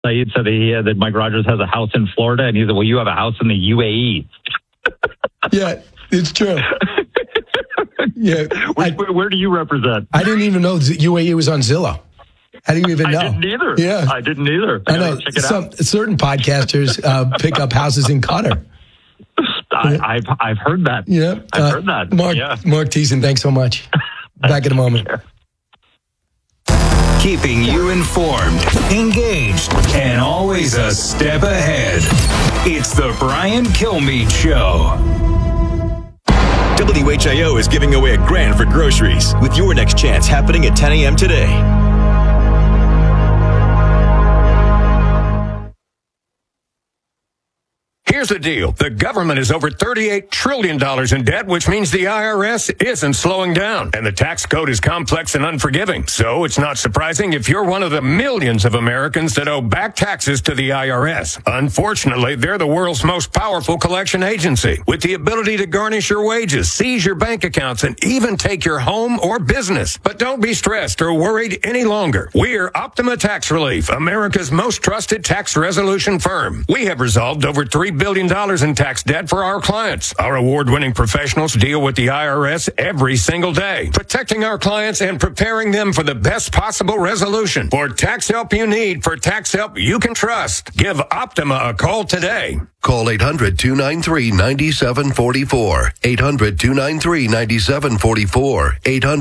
He said that Mike Rogers has a house in Florida, and he said, well, you have a house in the UAE. Yeah, it's true. Yeah. Where do you represent? I didn't even know UAE was on Zillow. I didn't even know. I didn't either. Yeah. I didn't either. I know. Check it out. Certain podcasters pick up houses in Qatar. I've heard that. Yeah. I've heard that. Mark Thiessen, thanks so much. Back in a moment. Keeping you informed, engaged, and always a step ahead. It's the Brian Kilmeade Show. WHIO is giving away $1,000 for groceries with your next chance happening at 10 a.m. today. Here's the deal. The government is over $38 trillion in debt, which means the IRS isn't slowing down. And the tax code is complex and unforgiving. So it's not surprising if you're one of the millions of Americans that owe back taxes to the IRS. Unfortunately, they're the world's most powerful collection agency, with the ability to garnish your wages, seize your bank accounts, and even take your home or business. But don't be stressed or worried any longer. We're Optima Tax Relief, America's most trusted tax resolution firm. We have resolved over $3 billion in tax debt for our clients. Our award-winning professionals deal with the IRS every single day, protecting our clients and preparing them for the best possible resolution. For tax help you need, for tax help you can trust, give Optima a call today. Call 800-293-9744. 800-293-9744.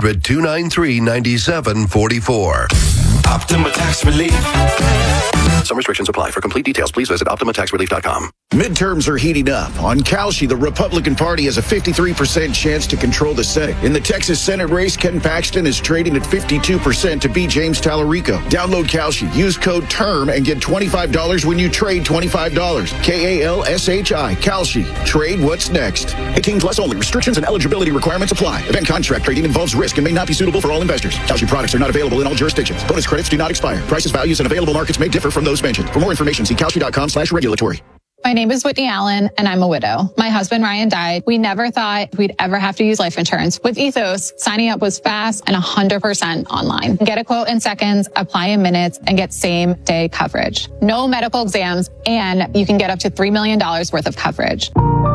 800-293-9744. Optima Tax Relief. Some restrictions apply. For complete details, please visit OptimaTaxRelief.com. Midterms are heating up. On Kalshi, the Republican Party has a 53% chance to control the Senate. In the Texas Senate race, Ken Paxton is trading at 52% to beat James Tallarico. Download Kalshi. Use code TERM and get $25 when you trade $25. KALSHI. Kalshi. Trade what's next. 18 plus only. Restrictions and eligibility requirements apply. Event contract trading involves risk and may not be suitable for all investors. Kalshi products are not available in all jurisdictions. Bonus credits do not expire. Prices, values, and available markets may differ from those mentioned. For more information, see Kalshi.com/regulatory. My name is Whitney Allen, and I'm a widow. My husband, Ryan, died. We never thought we'd ever have to use life insurance. With Ethos, signing up was fast and 100% online. Get a quote in seconds, apply in minutes, and get same-day coverage. No medical exams, and you can get up to $3 million worth of coverage.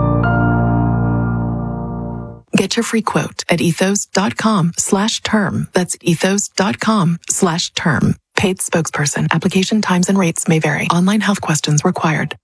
Get your free quote at ethos.com/term. That's ethos.com/term. Paid spokesperson. Application times and rates may vary. Online health questions required.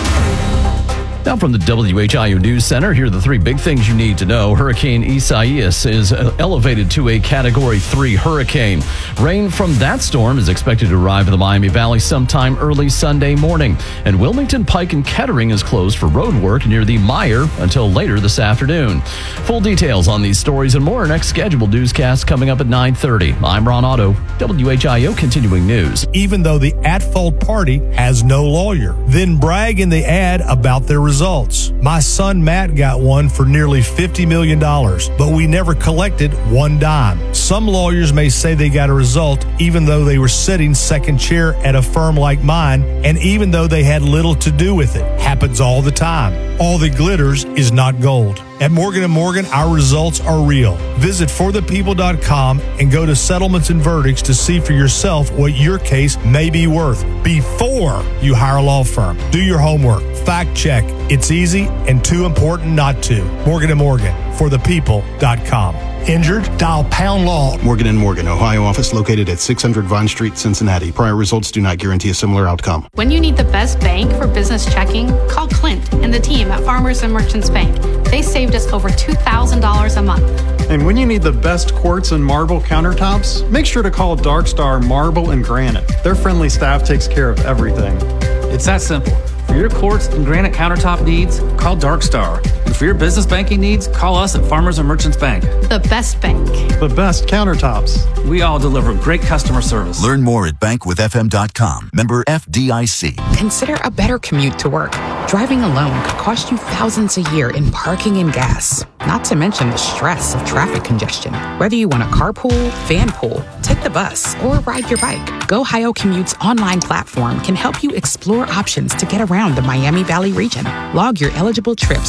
Now from the WHIO News Center, here are the three big things you need to know. Hurricane Isaias is elevated to a Category 3 hurricane. Rain from that storm is expected to arrive in the Miami Valley sometime early Sunday morning. And Wilmington, Pike, and Kettering is closed for road work near the Mire until later this afternoon. Full details on these stories and more next scheduled newscast coming up at 9:30. I'm Ron Otto, WHIO Continuing News. Even though the at-fault party has no lawyer, then brag in the ad about their results. My son Matt got one for nearly $50 million, but we never collected one dime. Some lawyers may say they got a result even though they were sitting second chair at a firm like mine, and even though they had little to do with it. Happens all the time. All that glitters is not gold. At Morgan & Morgan, our results are real. Visit forthepeople.com and go to settlements and verdicts to see for yourself what your case may be worth before you hire a law firm. Do your homework. Fact check. It's easy and too important not to. Morgan & Morgan, forthepeople.com. Injured? Dial pound law. Morgan & Morgan, Ohio office located at 600 Vine Street, Cincinnati. Prior results do not guarantee a similar outcome. When you need the best bank for business checking, call Clint and the team at Farmers and Merchants Bank. They saved us over $2,000 a month. And when you need the best quartz and marble countertops, make sure to call Dark Star Marble and Granite. Their friendly staff takes care of everything. It's that simple. For your quartz and granite countertop needs, call Dark Star. And for your business banking needs, call us at Farmers and Merchants Bank. The best bank. The best countertops. We all deliver great customer service. Learn more at bankwithfm.com. Member FDIC. Consider a better commute to work. Driving alone could cost you thousands a year in parking and gas. Not to mention the stress of traffic congestion. Whether you want to carpool, van pool, take the bus, or ride your bike, GoHio Commute's online platform can help you explore options to get around the Miami Valley region. Log your eligible trips on GoHio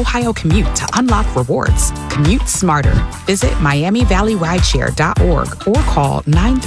Ohio commute to unlock rewards. Commute smarter. Visit MiamiValleyRideshare.org or call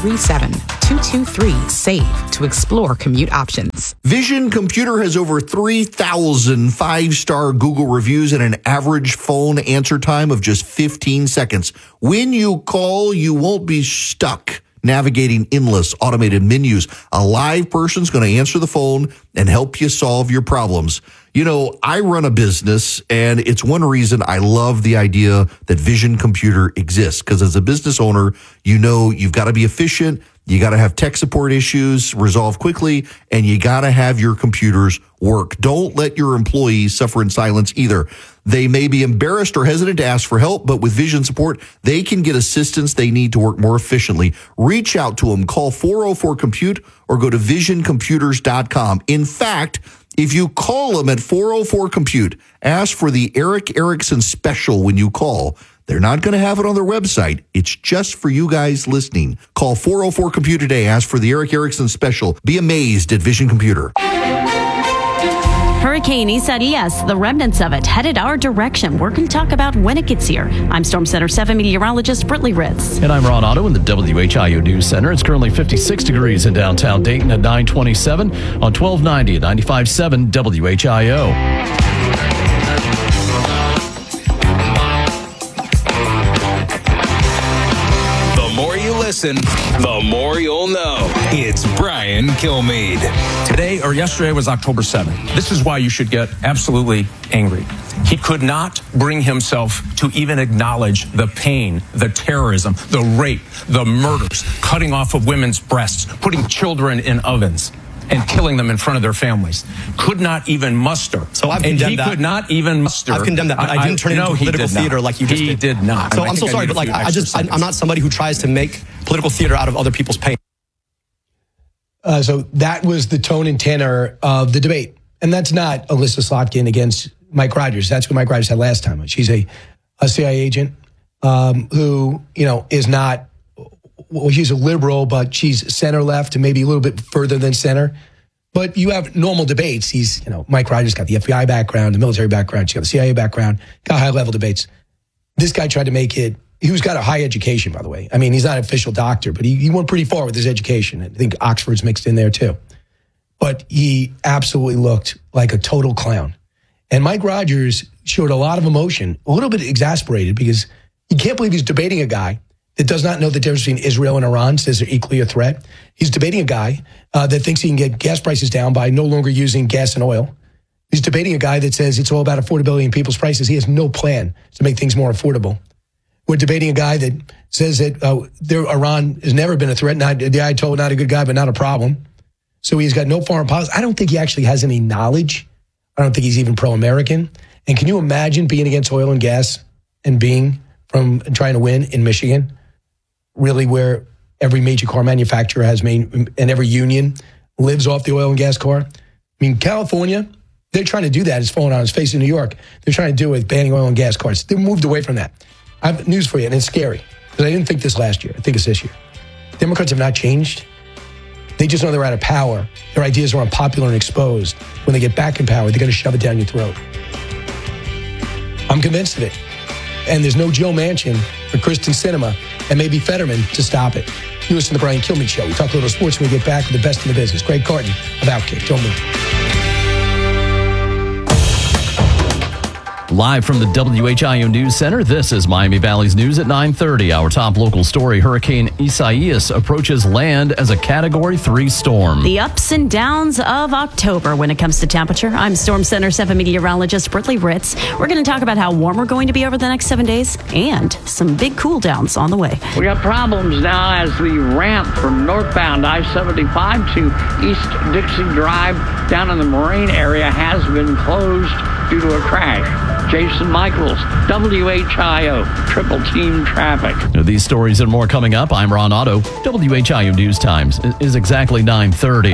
937-223-SAVE to explore commute options. Vision Computer has over 3,000 5-star Google reviews and an average phone answer time of just 15 seconds. When you call, you won't be stuck navigating endless automated menus. A live person's going to answer the phone and help you solve your problems. You know, I run a business, and it's one reason I love the idea that Vision Computer exists, because as a business owner, you know you've got to be efficient, you got to have tech support issues resolved quickly, and you got to have your computers work. Don't let your employees suffer in silence either. They may be embarrassed or hesitant to ask for help, but with Vision support, they can get assistance they need to work more efficiently. Reach out to them. Call 404-COMPUTE or go to visioncomputers.com. In fact, if you call them at 404-COMPUTE, ask for the Eric Erickson special when you call. They're not going to have it on their website. It's just for you guys listening. Call 404-COMPUTE today. Ask for the Eric Erickson special. Be amazed at Vision Computer. Hurricane Isaias, the remnants of it, headed our direction. We're going to talk about when it gets here. I'm Storm Center 7 meteorologist Britley Ritz. And I'm Ron Otto in the WHIO News Center. It's currently 56 degrees in downtown Dayton at 927 on 1290 at 95.7 WHIO. Listen, the more you'll know. It's Brian Kilmeade. Today or yesterday was October 7th. This is why you should get absolutely angry. He could not bring himself to even acknowledge the pain, the terrorism, the rape, the murders, cutting off of women's breasts, putting children in ovens, and killing them in front of their families. Could not even muster. So I've condemned that. He could not even muster. I've condemned that, but I didn't turn it into political theater like you just did. He did not. So I'm so sorry, but like I'm not somebody who tries to make political theater out of other people's pain. So that was the tone and tenor of the debate. And that's not Alyssa Slotkin against Mike Rogers. That's what Mike Rogers had last time. She's a CIA agent who, you know, is not, well, she's a liberal, but she's center left and maybe a little bit further than center. But you have normal debates. He's, you know, Mike Rogers got the FBI background, the military background. She got the CIA background, got high level debates. This guy tried to make it, he's got a high education, by the way. I mean, he's not an official doctor, but he went pretty far with his education. I think Oxford's mixed in there too. But he absolutely looked like a total clown. And Mike Rogers showed a lot of emotion, a little bit exasperated, because you can't believe he's debating a guy that does not know the difference between Israel and Iran, says they're equally a threat. He's debating a guy that thinks he can get gas prices down by no longer using gas and oil. He's debating a guy that says it's all about affordability and people's prices. He has no plan to make things more affordable. We're debating a guy that says that Iran has never been a threat. The Ayatollah, not a good guy, but not a problem. So he's got no foreign policy. I don't think he actually has any knowledge. I don't think he's even pro-American. And can you imagine being against oil and gas and being from trying to win in Michigan, really where every major car manufacturer has and every union lives off the oil and gas car? I mean, California, they're trying to do that. It's falling on its face in New York. They're trying to do it with banning oil and gas cars. They moved away from that. I have news for you, and it's scary, because I didn't think this last year. I think it's this year. Democrats have not changed. They just know they're out of power. Their ideas are unpopular and exposed. When they get back in power, they're going to shove it down your throat. I'm convinced of it. And there's no Joe Manchin or Kristen Sinema and maybe Fetterman to stop it. You listen to the Brian Kilmeade Show. We talk a little sports when we get back with the best in the business. Greg Carton of Outkick. Don't move. Live from the WHIO News Center, this is Miami Valley's News at 9:30. Our top local story, Hurricane Isaias approaches land as a Category 3 storm. The ups and downs of October when it comes to temperature. I'm Storm Center 7 meteorologist Britley Ritz. We're going to talk about how warm we're going to be over the next 7 days and some big cool downs on the way. We got problems now as the ramp from northbound I-75 to East Dixie Drive down in the Moraine area has been closed due to a crash. Jason Michaels, WHIO, Triple Team Traffic. These stories and more coming up. I'm Ron Otto. WHIO News Times is exactly 9:30.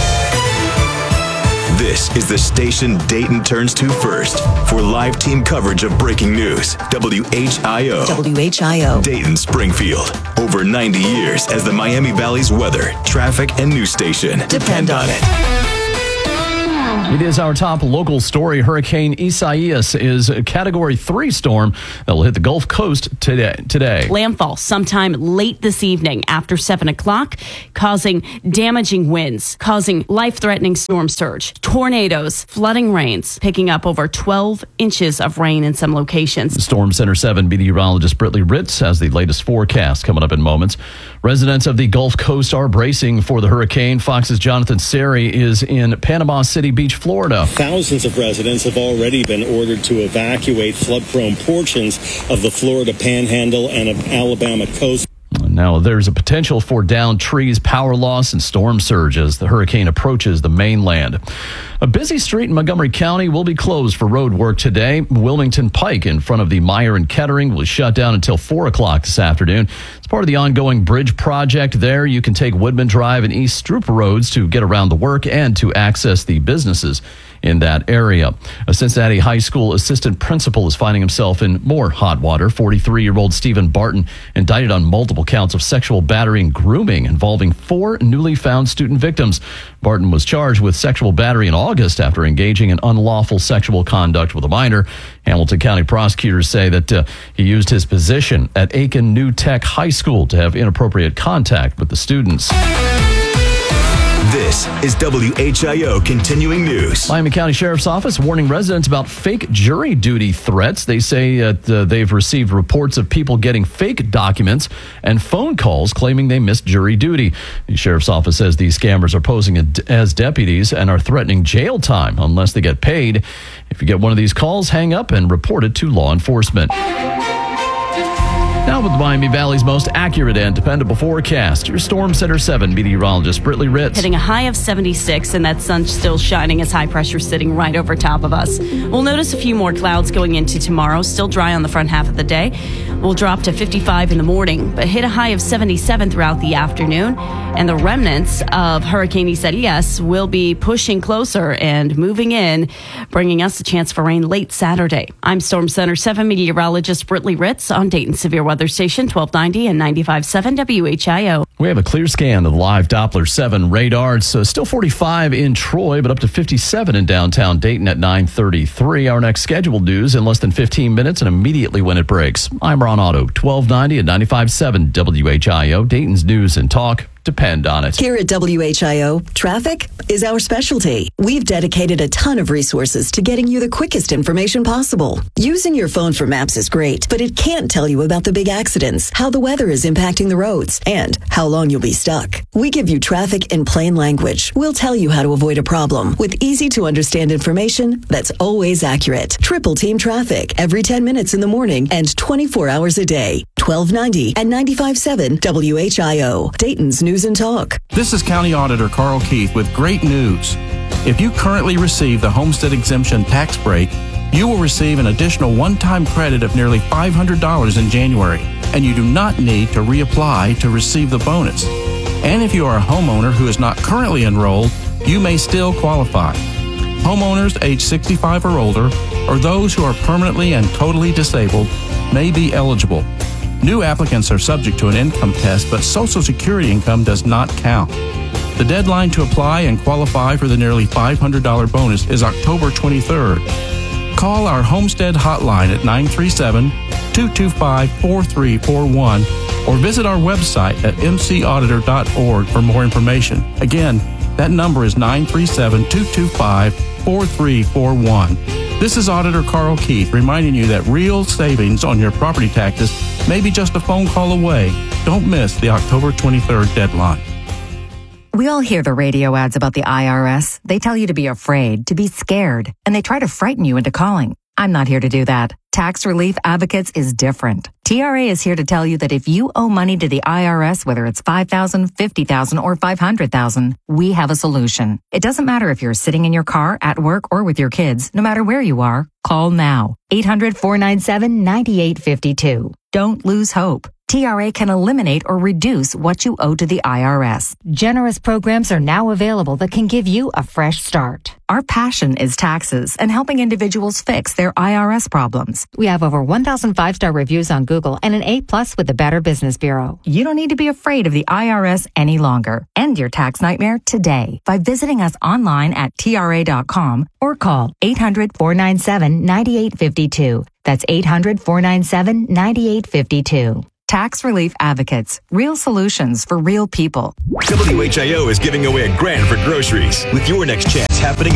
This is the station Dayton turns to first for live team coverage of breaking news. WHIO. WHIO. Dayton Springfield. Over 90 years as the Miami Valley's weather, traffic, and news station. Depend on it. It is our top local story. Hurricane Isaias is a Category 3 storm that will hit the Gulf Coast today. Landfall sometime late this evening after 7 o'clock, causing damaging winds, causing life-threatening storm surge, tornadoes, flooding rains, picking up over 12 inches of rain in some locations. Storm Center 7 meteorologist Britley Ritz has the latest forecast coming up in moments. Residents of the Gulf Coast are bracing for the hurricane. Fox's Jonathan Seri is in Panama City Beach, Florida. Thousands of residents have already been ordered to evacuate flood-prone portions of the Florida Panhandle and of Alabama coast. Now, there's a potential for downed trees, power loss, and storm surge as the hurricane approaches the mainland. A busy street in Montgomery County will be closed for road work today. Wilmington Pike in front of the Meyer and Kettering was shut down until 4 o'clock this afternoon. It's part of the ongoing bridge project there. You can take Woodman Drive and East Stroop roads to get around the work and to access the businesses in that area. A Cincinnati high school assistant principal is finding himself in more hot water. 43-year-old Stephen Barton indicted on multiple counts of sexual battery and grooming involving 4 newly found student victims. Barton was charged with sexual battery in August after engaging in unlawful sexual conduct with a minor. Hamilton County prosecutors say that he used his position at Aiken New Tech High School to have inappropriate contact with the students. This is WHIO Continuing News. Miami County Sheriff's Office warning residents about fake jury duty threats. They say that they've received reports of people getting fake documents and phone calls claiming they missed jury duty. The Sheriff's Office says these scammers are posing as deputies and are threatening jail time unless they get paid. If you get one of these calls, hang up and report it to law enforcement. Now with Miami Valley's most accurate and dependable forecast, your Storm Center 7 meteorologist Britley Ritz. Hitting a high of 76, and that sun's still shining as high pressure sitting right over top of us. We'll notice a few more clouds going into tomorrow, still dry on the front half of the day. We'll drop to 55 in the morning, but hit a high of 77 throughout the afternoon. And the remnants of Hurricane Isaias will be pushing closer and moving in, bringing us a chance for rain late Saturday. I'm Storm Center 7 meteorologist Britley Ritz on Dayton Severe Weather Station 1290 and 95.7 WHIO. We have a clear scan of the live Doppler 7 radar. It's still 45 in Troy, but up to 57 in downtown Dayton at 9:33. Our next scheduled news in less than 15 minutes and immediately when it breaks. I'm Ron Otto, 1290 and 95.7 WHIO. Dayton's news and talk. Depend on it. Here at WHIO, traffic is our specialty. We've dedicated a ton of resources to getting you the quickest information possible. Using your phone for maps is great, but it can't tell you about the big accidents, how the weather is impacting the roads, and how long you'll be stuck. We give you traffic in plain language. We'll tell you how to avoid a problem with easy to understand information that's always accurate. Triple Team Traffic every 10 minutes in the morning and 24 hours a day. 1290 and 95.7 WHIO. Dayton's News and Talk. This is County Auditor Carl Keith with great news. If you currently receive the Homestead Exemption tax break, you will receive an additional one-time credit of nearly $500 in January, and you do not need to reapply to receive the bonus. And if you are a homeowner who is not currently enrolled, you may still qualify. Homeowners age 65 or older, or those who are permanently and totally disabled, may be eligible. New applicants are subject to an income test, but Social Security income does not count. The deadline to apply and qualify for the nearly $500 bonus is October 23rd. Call our Homestead hotline at 937-225-4341 or visit our website at mcauditor.org for more information. Again, that number is 937-225-4341. This is Auditor Carl Keith reminding you that real savings on your property taxes may be just a phone call away. Don't miss the October 23rd deadline. We all hear the radio ads about the IRS. They tell you to be afraid, to be scared, and they try to frighten you into calling. I'm not here to do that. Tax Relief Advocates is different. TRA is here to tell you that if you owe money to the IRS, whether it's $5,000, $50,000, or $500,000, we have a solution. It doesn't matter if you're sitting in your car, at work, or with your kids. No matter where you are, call now. 800-497-9852. Don't lose hope. TRA can eliminate or reduce what you owe to the IRS. Generous programs are now available that can give you a fresh start. Our passion is taxes and helping individuals fix their IRS problems. We have over 1,000 5-star reviews on Google and an A+ with the Better Business Bureau. You don't need to be afraid of the IRS any longer. End your tax nightmare today by visiting us online at TRA.com or call 800-497-9852. That's 800-497-9852. Tax Relief Advocates. Real solutions for real people. WHIO is giving away $1,000 for groceries with your next chance happening